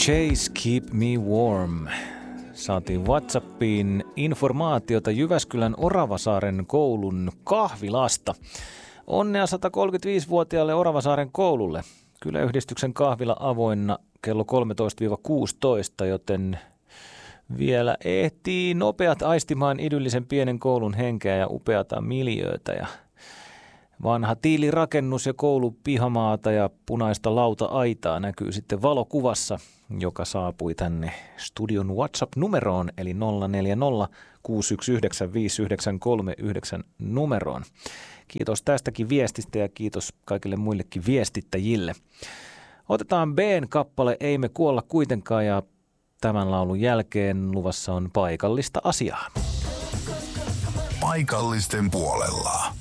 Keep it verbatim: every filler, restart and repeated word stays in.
Chase Keep Me Warm. Saatiin WhatsAppiin informaatiota Jyväskylän Oravasaaren koulun kahvilasta. Onnea satakolmekymmentäviisivuotiaalle Oravasaaren koululle. Kyläyhdistyksen kahvila avoinna kello kolmetoista kuusitoista, joten vielä ehtii nopeat aistimaan idyllisen pienen koulun henkeä ja upeata miljöötä. Ja vanha tiilirakennus ja koulun pihamaata ja punaista lauta-aitaa näkyy sitten valokuvassa, joka saapui tänne studion WhatsApp-numeroon, eli nolla neljä nolla kuusi yksi yhdeksän viisi yhdeksän kolme yhdeksän numeroon. Kiitos tästäkin viestistä ja kiitos kaikille muillekin viestittäjille. Otetaan B:n kappale Ei me kuolla kuitenkaan ja tämän laulun jälkeen luvassa on paikallista asiaa. Paikallisten puolella.